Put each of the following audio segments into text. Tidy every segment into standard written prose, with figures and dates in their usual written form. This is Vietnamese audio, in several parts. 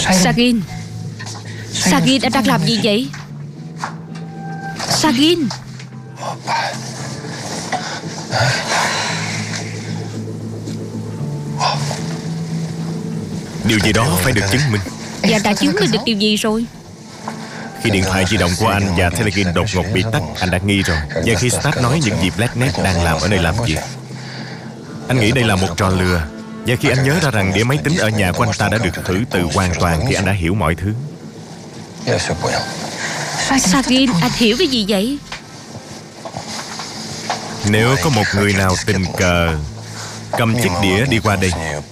Sagin, Sagin, anh đang làm gì vậy? Sagin. Điều gì đó phải được chứng minh. Và đã chứng minh được điều gì rồi? Khi điện thoại di động của anh và Telegin đột ngột bị tắt, anh đã nghi rồi. Và khi Stat nói những gì Blacknet đang làm ở nơi làm việc, anh nghĩ đây là một trò lừa. Và khi anh nhớ ra rằng đĩa máy tính ở nhà của anh ta đã được khử từ hoàn toàn, thì anh đã hiểu mọi thứ. Sagin, anh hiểu cái gì vậy? Nếu có một người nào tình cờ cầm chiếc đĩa đi qua đây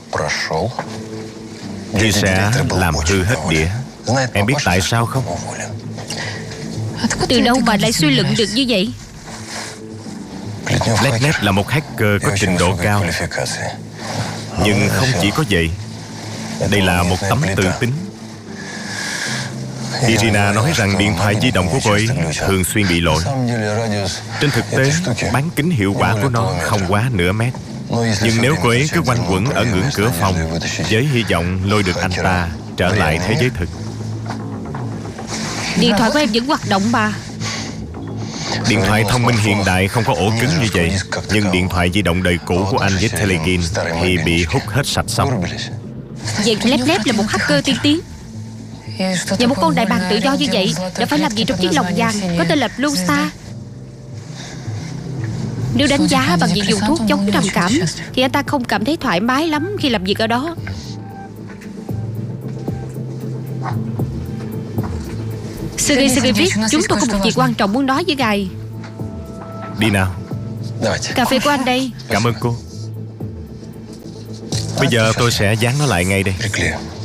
thì sẽ làm hư hết đĩa. Em biết tại sao không? Từ đâu mà lại suy luận được như vậy? Blacknet là một hacker có trình độ cao. Nhưng không chỉ có vậy, đây là một tấm tự tính. Irina nói rằng điện thoại di động của cô ấy thường xuyên bị lỗi. Trên thực tế, bán kính hiệu quả của nó không quá nửa mét. Nhưng nếu cô ấy cứ quanh quẩn ở ngưỡng cửa phòng với hy vọng lôi được anh ta trở lại thế giới thực. Điện thoại của em vẫn hoạt động mà. Điện thoại thông minh hiện đại không có ổ cứng như vậy. Nhưng điện thoại di động đời cũ của anh với Telegin thì bị hút hết sạch xong. Vậy Blacknet là một hacker tiên tiến. Và một con đại bàng tự do như vậy đã phải làm gì trong chiếc lồng vàng có tên là Blue Star? Nếu đánh giá bằng việc dùng thuốc chống trầm cảm thì anh ta không cảm thấy thoải mái lắm khi làm việc ở đó. Sergei viết, chúng tôi có một việc quan trọng muốn nói với ngài. Đi nào. Cà phê của anh đây. Cảm ơn cô. Bây giờ tôi sẽ dán nó lại ngay đây.